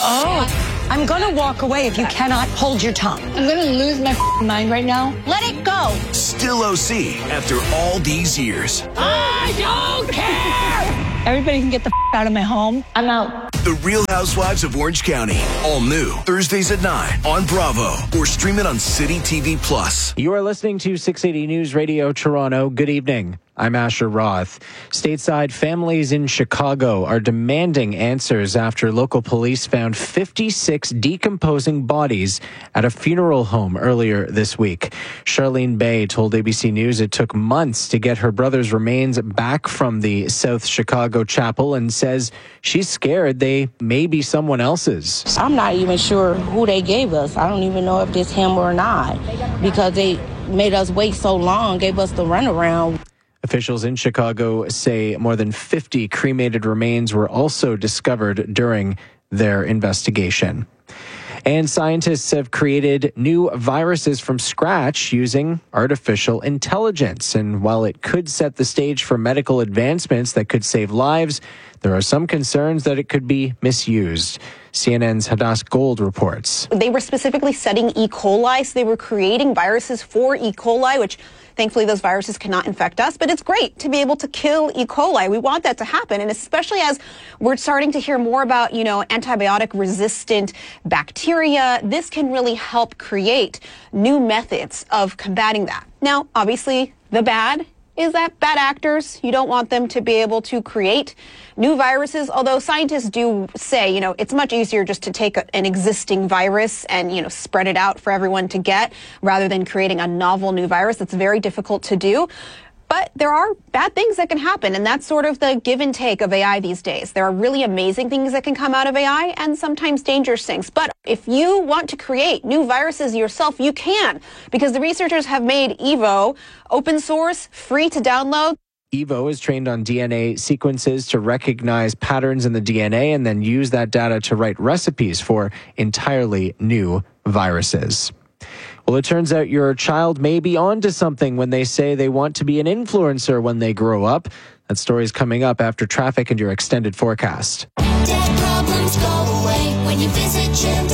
Oh, I'm going to walk away if you cannot hold your tongue. I'm going to lose my mind right now. Let it go. Still OC after all these years. I don't care! Everybody can get the out of my home. I'm out. The Real Housewives of Orange County. All new. Thursdays at 9 on Bravo. Or stream it on City TV Plus. You are listening to 680 News Radio Toronto. Good evening. I'm Asher Roth. Stateside families in Chicago are demanding answers after local police found 56 decomposing bodies at a funeral home earlier this week. Charlene Bay told ABC News it took months to get her brother's remains back from the South Chicago chapel and says she's scared they may be someone else's. I'm not even sure who they gave us. I don't even know if it's him or not because they made us wait so long, gave us the runaround. Officials in Chicago say more than 50 cremated remains were also discovered during their investigation. And scientists have created new viruses from scratch using artificial intelligence. And while it could set the stage for medical advancements that could save lives, there are some concerns that it could be misused. CNN's Hadass Gold reports. They were specifically studying E. coli, so they were creating viruses for E. coli, which thankfully those viruses cannot infect us, but it's great to be able to kill E. coli. We want that to happen, and especially as we're starting to hear more about, antibiotic-resistant bacteria, this can really help create new methods of combating that. Now, obviously, the bad is that bad actors, you don't want them to be able to create new viruses, although scientists do say, it's much easier just to take an existing virus and, spread it out for everyone to get rather than creating a novel new virus. That's very difficult to do. But there are bad things that can happen, and that's sort of the give and take of AI these days. There are really amazing things that can come out of AI and sometimes dangerous things. But if you want to create new viruses yourself, you can, because the researchers have made Evo open source, free to download. Evo is trained on DNA sequences to recognize patterns in the DNA and then use that data to write recipes for entirely new viruses. Well, it turns out your child may be onto something when they say they want to be an influencer when they grow up. That story is coming up after traffic and your extended forecast. Debt problems go away when you visit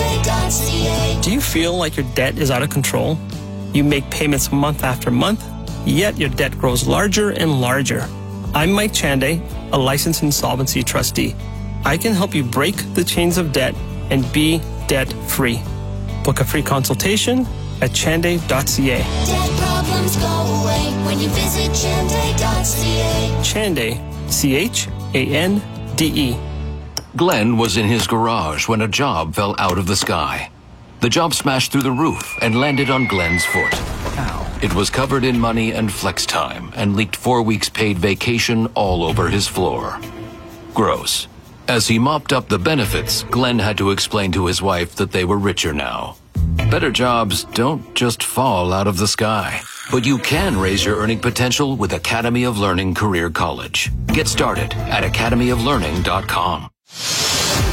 Chande.ca. Do you feel like your debt is out of control? You make payments month after month, yet your debt grows larger and larger. I'm Mike Chande, a licensed insolvency trustee. I can help you break the chains of debt and be debt-free. Book a free consultation at chande.ca. Debt problems go away when you visit Chande.ca. Chande, C-H-A-N-D-E. Glenn was in his garage when a job fell out of the sky. The job smashed through the roof and landed on Glenn's foot. Ow. It was covered in money and flex time and leaked 4 weeks paid vacation all over his floor. Gross. As he mopped up the benefits, Glenn had to explain to his wife that they were richer now. Better jobs don't just fall out of the sky, but you can raise your earning potential with Academy of Learning Career College. Get started at academyoflearning.com.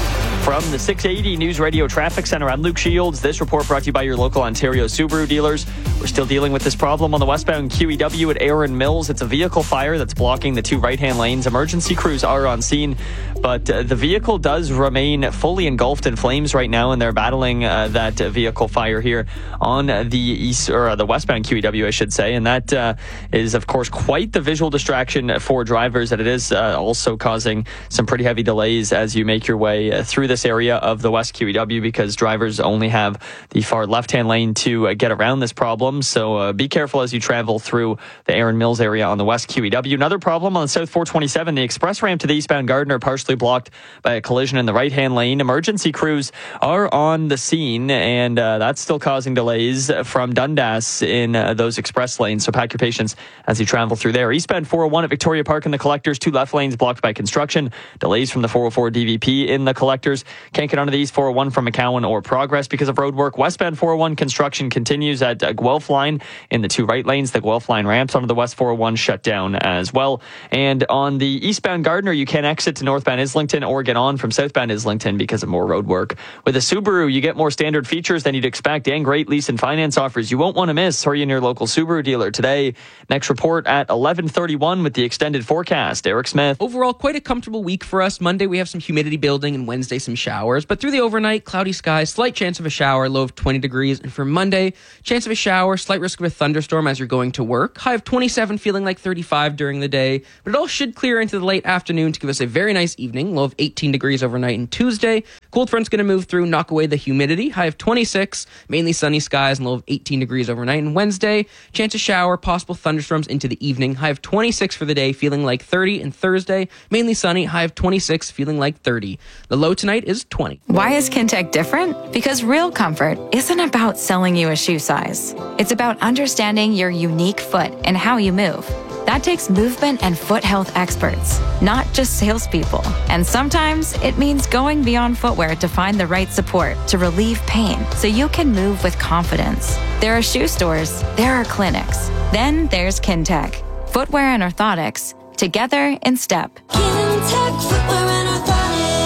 From the 680 News Radio Traffic Center, I'm Luke Shields. This report brought to you by your local Ontario Subaru dealers. We're still dealing with this problem on the westbound QEW at Erin Mills. It's a vehicle fire that's blocking the two right-hand lanes. Emergency crews are on scene, but the vehicle does remain fully engulfed in flames right now, and they're battling that vehicle fire here on the east or the westbound QEW, I should say. And that is, of course, quite the visual distraction for drivers. And it is also causing some pretty heavy delays as you make your way through this area of the West QEW, because drivers only have the far left-hand lane to get around this problem. So be careful as you travel through the Erin Mills area on the West QEW. Another problem on South 427, the express ramp to the eastbound Gardiner partially blocked by a collision in the right-hand lane. Emergency crews are on the scene, and that's still causing delays from Dundas in those express lanes. So pack your patience as you travel through there. Eastbound 401 at Victoria Park in the Collectors, two left lanes blocked by construction. Delays from the 404 DVP in the Collectors. Can't get onto the East 401 from McCowan or Progress because of road work. Westbound 401 construction continues at Guelph Line in the two right lanes. The Guelph Line ramps onto the West 401 shut down as well. And on the eastbound Gardiner, you can exit to northbound Islington or get on from southbound Islington because of more road work. With a Subaru, you get more standard features than you'd expect and great lease and finance offers you won't want to miss. Hurry in your local Subaru dealer today. Next report at 11:31 with the extended forecast. Eric Smith. Overall, quite a comfortable week for us. Monday, we have some humidity building, and Wednesday, some showers. But through the overnight, cloudy skies, slight chance of a shower, low of 20 degrees. And for Monday, chance of a shower, slight risk of a thunderstorm as you're going to work. High of 27, feeling like 35 during the day. But it all should clear into the late afternoon to give us a very nice evening. Low of 18 degrees overnight. And Tuesday, cold front's going to move through, knock away the humidity. High of 26, mainly sunny skies, and low of 18 degrees overnight. And Wednesday, chance of shower, possible thunderstorms into the evening. High of 26 for the day, feeling like 30. And Thursday, mainly sunny. High of 26, feeling like 30. The low tonight is 20. Why is Kintec different? Because real comfort isn't about selling you a shoe size. It's about understanding your unique foot and how you move. That takes movement and foot health experts, not just salespeople. And sometimes it means going beyond footwear to find the right support to relieve pain so you can move with confidence. There are shoe stores, there are clinics. Then there's Kintec. Footwear and orthotics, together in step. Kintec Footwear and Orthotics.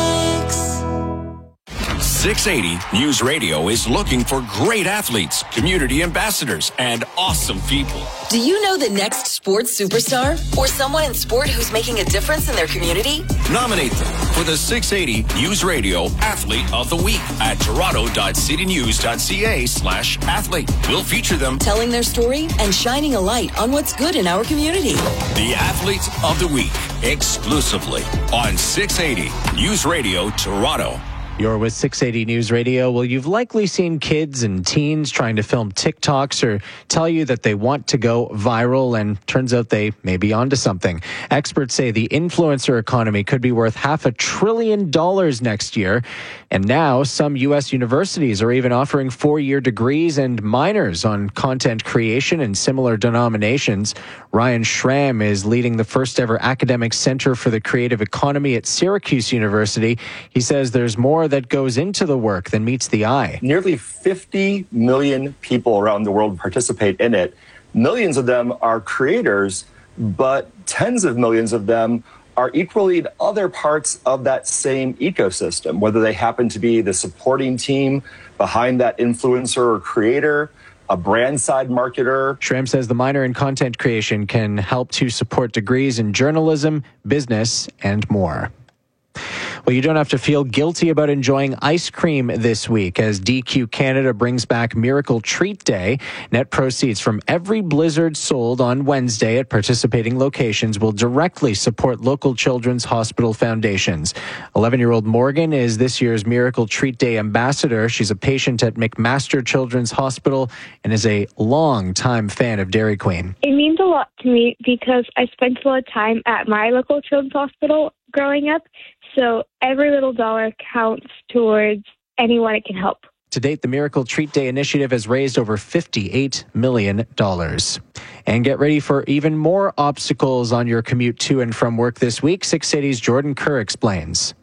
680 News Radio is looking for great athletes, community ambassadors, and awesome people. Do you know the next sports superstar? Or someone in sport who's making a difference in their community? Nominate them for the 680 News Radio Athlete of the Week at toronto.citynews.ca/athlete. We'll feature them telling their story and shining a light on what's good in our community. The Athlete of the Week, exclusively on 680 News Radio Toronto. You're with 680 News Radio. Well, you've likely seen kids and teens trying to film TikToks or tell you that they want to go viral, and turns out they may be onto something. Experts say the influencer economy could be worth $500 billion next year. And now some U.S. universities are even offering 4-year degrees and minors on content creation and similar denominations. Ryan Schramm is leading the first ever academic center for the creative economy at Syracuse University. He says there's more that goes into the work than meets the eye. Nearly 50 million people around the world participate in it. Millions of them are creators, but tens of millions of them are equally in other parts of that same ecosystem, whether they happen to be the supporting team behind that influencer or creator, a brand side marketer. Schramm says the minor in content creation can help to support degrees in journalism, business, and more. Well, you don't have to feel guilty about enjoying ice cream this week as DQ Canada brings back Miracle Treat Day. Net proceeds from every blizzard sold on Wednesday at participating locations will directly support local children's hospital foundations. 11-year-old Morgan is this year's Miracle Treat Day ambassador. She's a patient at McMaster Children's Hospital and is a long-time fan of Dairy Queen. It means a lot to me because I spent a lot of time at my local children's hospital growing up. So every little dollar counts towards anyone it can help. To date, the Miracle Treat Day initiative has raised over $58 million. And get ready for even more obstacles on your commute to and from work this week. 680's Jordan Kerr explains.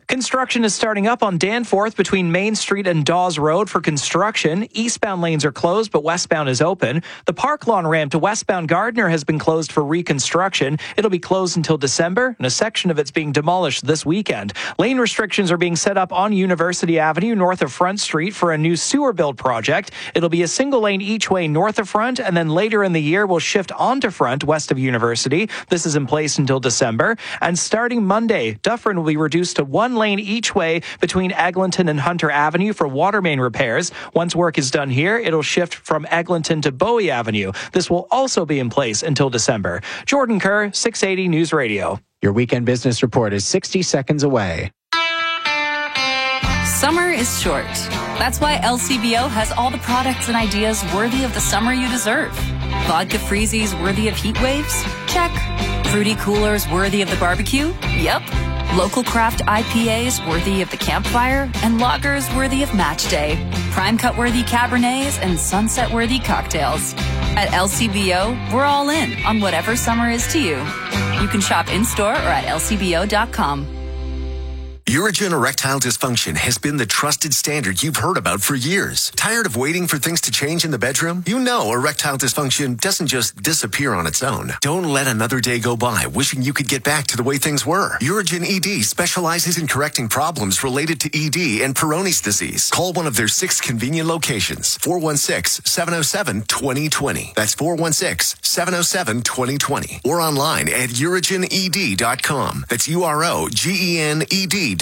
Construction is starting up on Danforth between Main Street and Dawes Road for construction. Eastbound lanes are closed, but westbound is open. The Park Lawn ramp to westbound Gardner has been closed for reconstruction. It'll be closed until December, and a section of it's being demolished this weekend. Lane restrictions are being set up on University Avenue north of Front Street for a new sewer build project. It'll be a single lane each way north of Front, and then later in the year will shift onto Front west of University. This is in place until December. And starting Monday, Dufferin will be reduced to one lane each way between Eglinton and Hunter Avenue for water main repairs. Once work is done here, it'll shift from Eglinton to Bowie Avenue. This will also be in place until December. Jordan Kerr, 680 News Radio. Your weekend business report is 60 seconds away. Summer is short. That's why LCBO has all the products and ideas worthy of the summer you deserve. Vodka freezies worthy of heat waves? Check. Fruity coolers worthy of the barbecue? Yep. Local craft IPAs worthy of the campfire, and lagers worthy of match day. Prime cut worthy Cabernets and sunset worthy cocktails. At LCBO, we're all in on whatever summer is to you. You can shop in-store or at lcbo.com. Urigen erectile dysfunction has been the trusted standard you've heard about for years. Tired of waiting for things to change in the bedroom? You know erectile dysfunction doesn't just disappear on its own. Don't let another day go by wishing you could get back to the way things were. Urigen ED specializes in correcting problems related to ED and Peyronie's disease. Call one of their 6 convenient locations. 416-707-2020. That's 416-707-2020. Or online at urigened.com. That's UROGENED.com.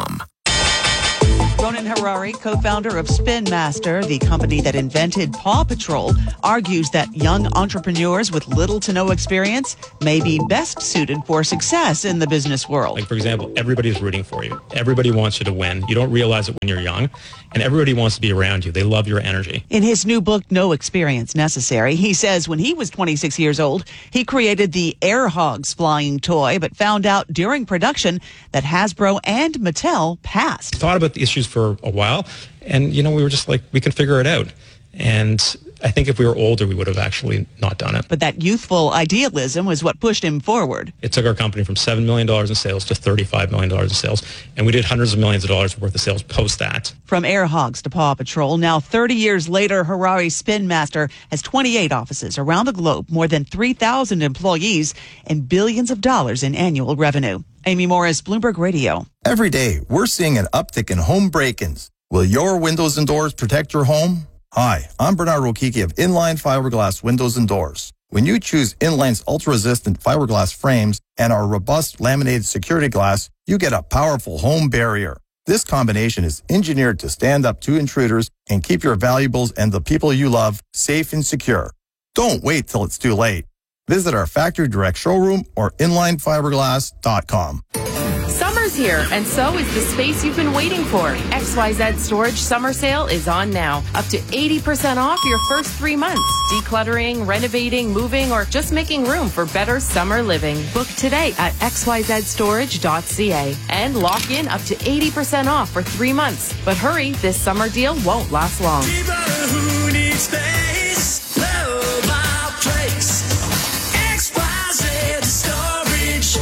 Ronan Harari, co-founder of Spin Master, the company that invented Paw Patrol, argues that young entrepreneurs with little to no experience may be best suited for success in the business world. Like, for example, everybody's rooting for you. Everybody wants you to win. You don't realize it when you're young, and everybody wants to be around you. They love your energy. In his new book, No Experience Necessary, he says when he was 26 years old, he created the Air Hogs flying toy, but found out during production that Hasbro and Mattel passed. Thought about the issues for a while, and we were just like, we can figure it out. And I think if we were older, we would have actually not done it. But that youthful idealism was what pushed him forward. It took our company from $7 million in sales to $35 million in sales, and we did hundreds of millions of dollars worth of sales post that. From Air Hogs to Paw Patrol, now 30 years later, Harari Spin Master has 28 offices around the globe, more than 3,000 employees, and billions of dollars in annual revenue. Amy Morris, Bloomberg Radio. Every day, we're seeing an uptick in home break-ins. Will your windows and doors protect your home? Hi, I'm Bernard Rokiki of Inline Fiberglass Windows and Doors. When you choose Inline's ultra-resistant fiberglass frames and our robust laminated security glass, you get a powerful home barrier. This combination is engineered to stand up to intruders and keep your valuables and the people you love safe and secure. Don't wait till it's too late. Visit our factory direct showroom or inlinefiberglass.com. Summer's here, and so is the space you've been waiting for. XYZ Storage Summer Sale is on now. Up to 80% off your first 3 months. Decluttering, renovating, moving, or just making room for better summer living. Book today at xyzstorage.ca and lock in up to 80% off for 3 months. But hurry, this summer deal won't last long. People who need space, love our place. XYZ Storage.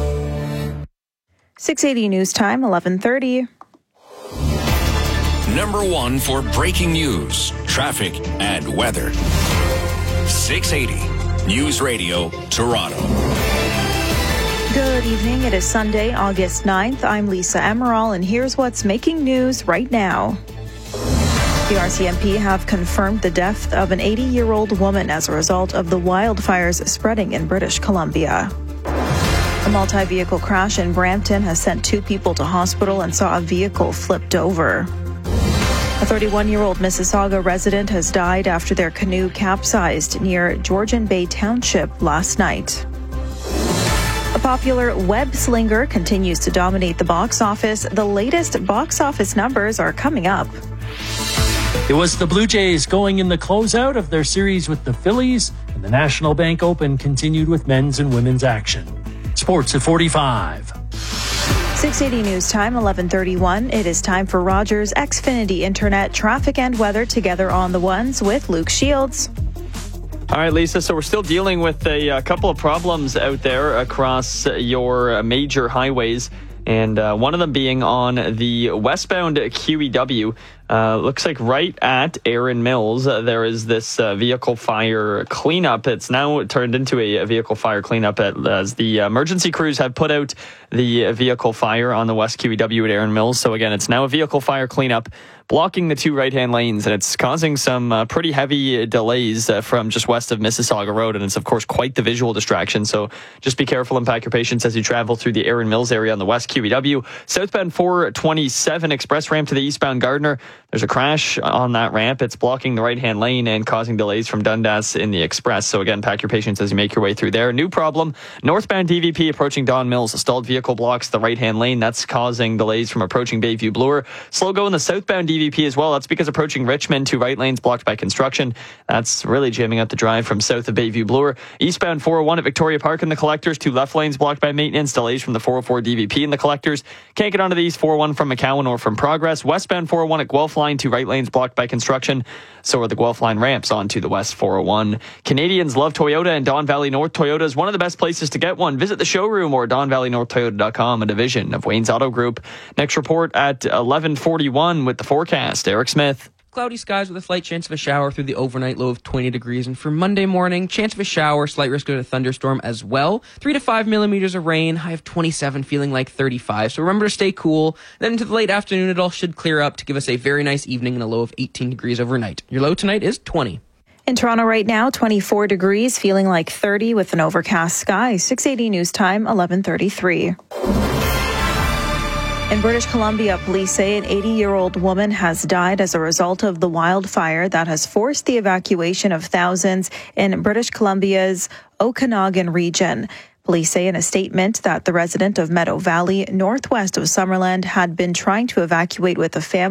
680 News Time, 11:30. Number 1 for breaking news, traffic, and weather. 680 News Radio, Toronto. Good evening. It is Sunday, August 9th. I'm Lisa Emerald, and here's what's making news right now. The RCMP have confirmed the death of an 80-year-old woman as a result of the wildfires spreading in British Columbia. A multi-vehicle crash in Brampton has sent 2 people to hospital and saw a vehicle flipped over. A 31-year-old Mississauga resident has died after their canoe capsized near Georgian Bay Township last night. A popular web slinger continues to dominate the box office. The latest box office numbers are coming up. It was the Blue Jays going in the closeout of their series with the Phillies, and the National Bank Open continued with men's and women's action. Sports at 45. 680 News Time, 11:31. It is time for Rogers Xfinity Internet traffic and weather together on the ones with Luke Shields. All right, Lisa, so we're still dealing with a couple of problems out there across your major highways. and one of them being on the westbound QEW. Looks like right at Erin Mills, there is this vehicle fire cleanup. It's now turned into a vehicle fire cleanup as the emergency crews have put out the vehicle fire on the West QEW at Erin Mills. So again, it's now a vehicle fire cleanup blocking the two right-hand lanes, and it's causing some pretty heavy delays from just west of Mississauga Road, and it's, of course, quite the visual distraction. So just be careful and pack your patience as you travel through the Erin Mills area on the West QEW. Southbound 427 express ramp to the eastbound Gardiner. There's a crash on that ramp. It's blocking the right-hand lane and causing delays from Dundas in the express. So again, pack your patience as you make your way through there. New problem, northbound DVP approaching Don Mills. A stalled vehicle blocks the right-hand lane. That's causing delays from approaching Bayview Bloor. Slow go in the southbound DVP as well. That's because approaching Richmond, two right lanes blocked by construction. That's really jamming up the drive from south of Bayview Bloor. Eastbound 401 at Victoria Park in the collectors. Two left lanes blocked by maintenance. Delays from the 404 DVP in the collectors. Can't get onto these 401 from McCowan or from Progress. Westbound 401 at Guelph Line. Two right lanes blocked by construction. So are the Guelph Line ramps onto the West 401. Canadians love Toyota, and Don Valley North Toyota is one of the best places to get one. Visit the showroom or DonValleyNorthToyota.com, a division of Wayne's Auto Group. Next report at 11:41 with the forecast. Eric Smith. Cloudy skies with a slight chance of a shower through the overnight low of 20 degrees. And for Monday morning, chance of a shower, slight risk of a thunderstorm as well. 3 to 5 millimeters of rain, high of 27, feeling like 35. So remember to stay cool. Then into the late afternoon, it all should clear up to give us a very nice evening and a low of 18 degrees overnight. Your low tonight is 20. In Toronto right now, 24 degrees, feeling like 30 with an overcast sky. 680 news time, 11:33. In British Columbia, police say an 80-year-old woman has died as a result of the wildfire that has forced the evacuation of thousands in British Columbia's Okanagan region. Police say in a statement that the resident of Meadow Valley, northwest of Summerland, had been trying to evacuate with a family